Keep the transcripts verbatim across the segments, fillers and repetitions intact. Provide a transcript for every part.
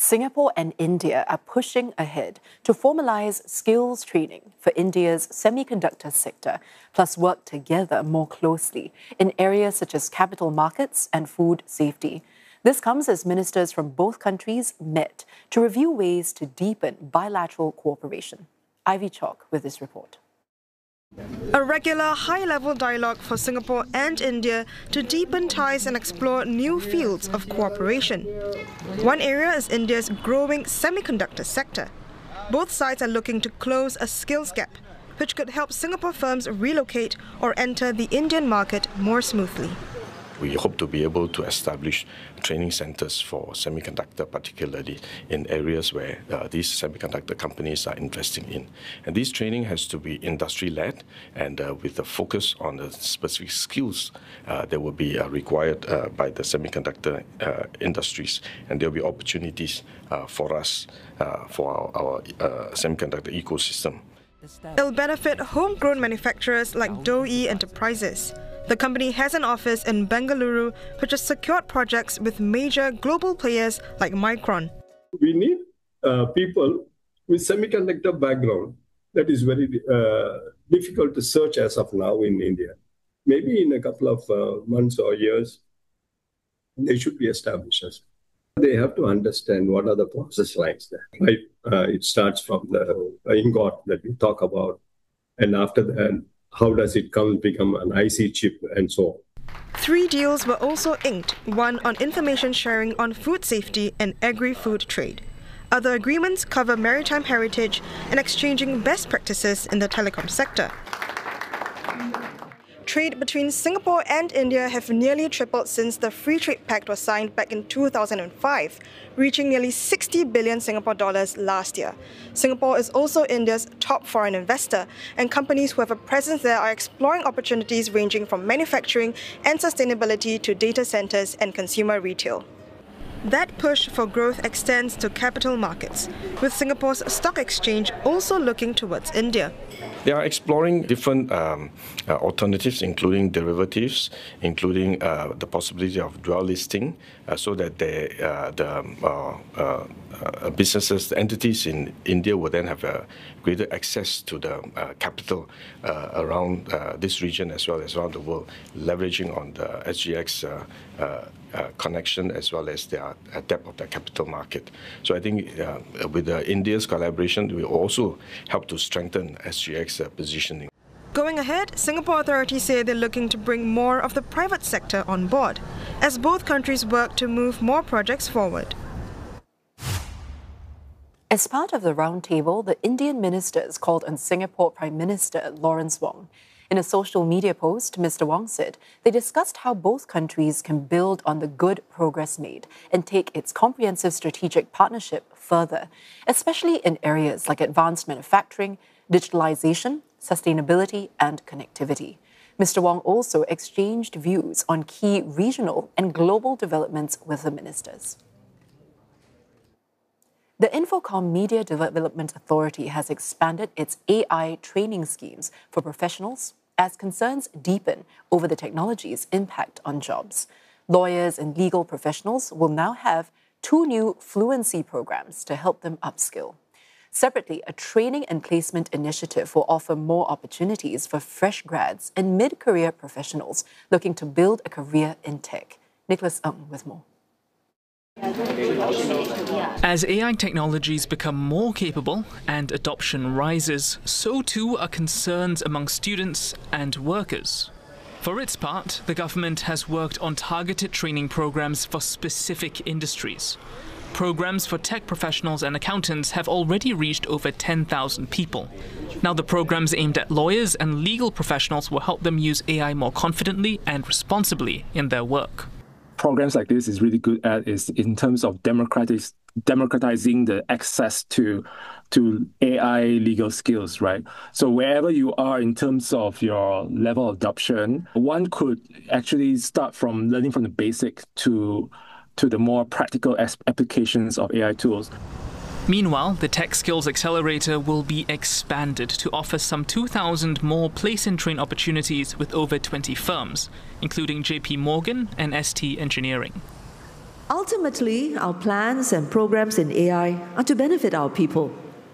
Singapore and India are pushing ahead to formalize skills training for India's semiconductor sector, plus work together more closely in areas such as capital markets and food safety. This comes as ministers from both countries met to review ways to deepen bilateral cooperation. Ivy Chalk with this report. A regular high-level dialogue for Singapore and India to deepen ties and explore new fields of cooperation. One area is India's growing semiconductor sector. Both sides are looking to close a skills gap, which could help Singapore firms relocate or enter the Indian market more smoothly. We hope to be able to establish training centers for semiconductor, particularly in areas where uh, these semiconductor companies are investing in. And this training has to be industry-led and uh, with a focus on the specific skills uh, that will be uh, required uh, by the semiconductor uh, industries. And there will be opportunities uh, for us, uh, for our, our uh, semiconductor ecosystem. It'll benefit homegrown manufacturers like Douyi Enterprises. The company has an office in Bengaluru, which has secured projects with major global players like Micron. We need uh, people with semiconductor background. That is very uh, difficult to search as of now in India. Maybe in a couple of uh, months or years, they should be established. They have to understand what are the process lines there. Right? Uh, it starts from the ingot that we talk about, and after that, how does it come become an I C chip and so on. Three deals were also inked, one on information sharing on food safety and agri-food trade. Other agreements cover maritime heritage and exchanging best practices in the telecom sector. Trade between Singapore and India have nearly tripled since the Free Trade Pact was signed back in two thousand five, reaching nearly sixty billion Singapore dollars last year. Singapore is also India's top foreign investor, and companies who have a presence there are exploring opportunities ranging from manufacturing and sustainability to data centers and consumer retail. That push for growth extends to capital markets, with Singapore's stock exchange also looking towards India. They are exploring different um, uh, alternatives, including derivatives, including uh, the possibility of dual listing, uh, so that they, uh, the uh, uh, uh, businesses, the entities in India will then have a greater access to the uh, capital uh, around uh, this region as well as around the world, leveraging on the S G X uh, uh, uh, connection as well as the uh, depth of the capital market. So I think uh, with uh, India's collaboration, we will also help to strengthen S G X uh, positioning. Going ahead, Singapore authorities say they're looking to bring more of the private sector on board, as both countries work to move more projects forward. As part of the roundtable, the Indian ministers called on Singapore Prime Minister Lawrence Wong. In a social media post, Mister Wong said they discussed how both countries can build on the good progress made and take its comprehensive strategic partnership further, especially in areas like advanced manufacturing, digitalization, sustainability, and connectivity. Mister Wong also exchanged views on key regional and global developments with the ministers. The Infocomm Media Development Authority has expanded its A I training schemes for professionals as concerns deepen over the technology's impact on jobs. Lawyers and legal professionals will now have two new fluency programs to help them upskill. Separately, a training and placement initiative will offer more opportunities for fresh grads and mid-career professionals looking to build a career in tech. Nicholas Ng with more. As A I technologies become more capable and adoption rises, so too are concerns among students and workers. For its part, the government has worked on targeted training programs for specific industries. Programs for tech professionals and accountants have already reached over ten thousand people. Now the programs aimed at lawyers and legal professionals will help them use A I more confidently and responsibly in their work. Programs like this is really good at is in terms of democratiz- democratizing the access to to A I legal skills, right? So wherever you are in terms of your level of adoption, one could actually start from learning from the basic to to the more practical applications of A I tools. Meanwhile, the Tech Skills Accelerator will be expanded to offer some two thousand more place-and-train opportunities with over twenty firms, including J P Morgan and S T Engineering. Ultimately, our plans and programs in A I are to benefit our people.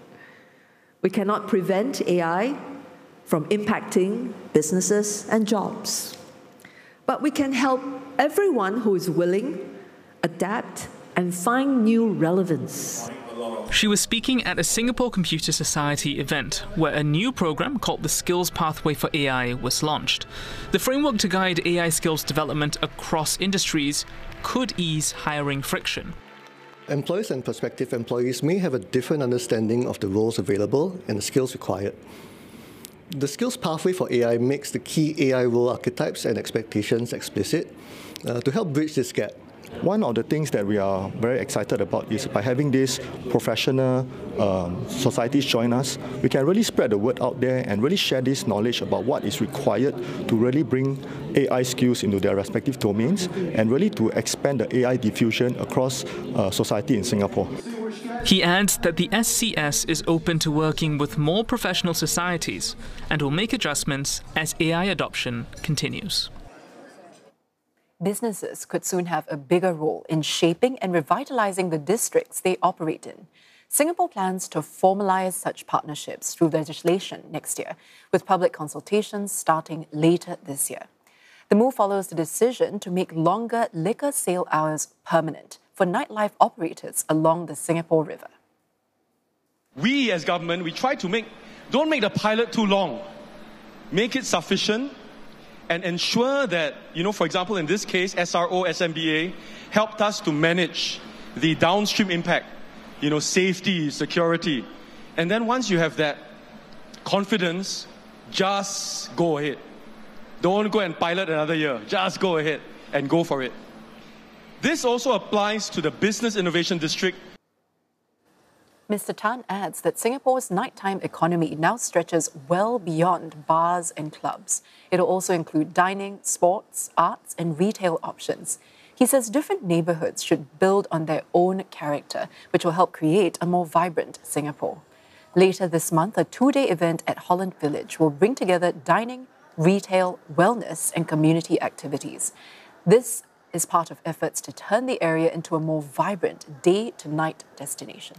We cannot prevent A I from impacting businesses and jobs. But we can help everyone who is willing, adapt, and find new relevance. She was speaking at a Singapore Computer Society event where a new program called the Skills Pathway for A I was launched. The framework to guide A I skills development across industries could ease hiring friction. Employers and prospective employees may have a different understanding of the roles available and the skills required. The Skills Pathway for A I makes the key A I role archetypes and expectations explicit uh, to help bridge this gap. One of the things that we are very excited about is by having these professional um, societies join us, we can really spread the word out there and really share this knowledge about what is required to really bring A I skills into their respective domains and really to expand the A I diffusion across uh, society in Singapore. He adds that the S C S is open to working with more professional societies and will make adjustments as A I adoption continues. Businesses could soon have a bigger role in shaping and revitalizing the districts they operate in. Singapore plans to formalize such partnerships through legislation next year, with public consultations starting later this year. The move follows the decision to make longer liquor sale hours permanent for nightlife operators along the Singapore River. We as government, we try to make, don't make the pilot too long. Make it sufficient and ensure that, you know, for example, in this case, S R O, S M B A helped us to manage the downstream impact, you know, safety, security. And then once you have that confidence, just go ahead. Don't go and pilot another year. Just go ahead and go for it. This also applies to the Business Innovation District. Mister Tan adds that Singapore's nighttime economy now stretches well beyond bars and clubs. It'll also include dining, sports, arts, and retail options. He says different neighbourhoods should build on their own character, which will help create a more vibrant Singapore. Later this month, a two-day event at Holland Village will bring together dining, retail, wellness, and community activities. This is part of efforts to turn the area into a more vibrant day-to-night destination.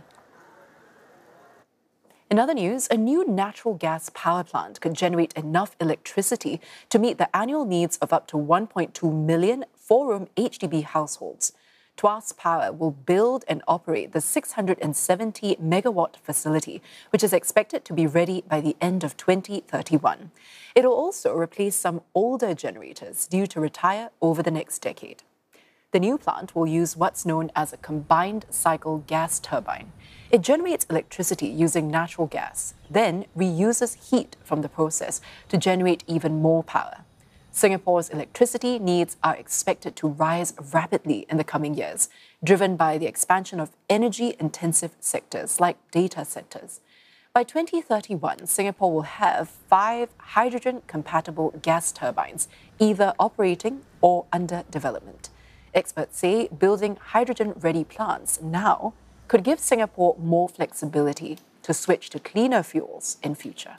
In other news, a new natural gas power plant could generate enough electricity to meet the annual needs of up to one point two million four-room H D B households. Tuas Power will build and operate the six hundred seventy megawatt facility, which is expected to be ready by the end of twenty thirty-one. It will also replace some older generators due to retire over the next decade. The new plant will use what's known as a combined cycle gas turbine. It generates electricity using natural gas, then reuses heat from the process to generate even more power. Singapore's electricity needs are expected to rise rapidly in the coming years, driven by the expansion of energy-intensive sectors like data centers. By twenty thirty-one, Singapore will have five hydrogen-compatible gas turbines, either operating or under development. Experts say building hydrogen-ready plants now could give Singapore more flexibility to switch to cleaner fuels in future.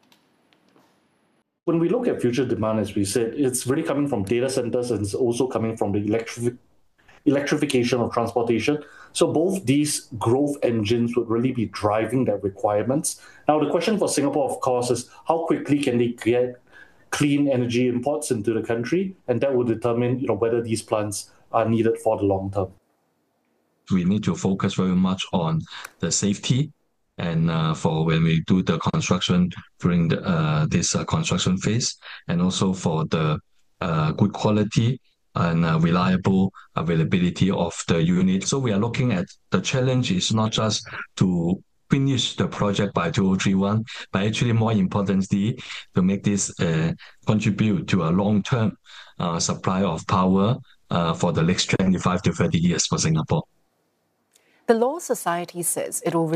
When we look at future demand, as we said, it's really coming from data centers and it's also coming from the electric electrification of transportation. So both these growth engines would really be driving their requirements. Now, the question for Singapore, of course, is how quickly can they get clean energy imports into the country? And that will determine, you know, whether these plants are needed for the long term. We need to focus very much on the safety and uh, for when we do the construction during the, uh, this uh, construction phase, and also for the uh, good quality and uh, reliable availability of the unit. So we are looking at the challenge is not just to finish the project by two thousand thirty-one, but actually more importantly, to make this uh, contribute to a long-term uh, supply of power uh, for the next twenty-five to thirty years for Singapore. The Law Society says it will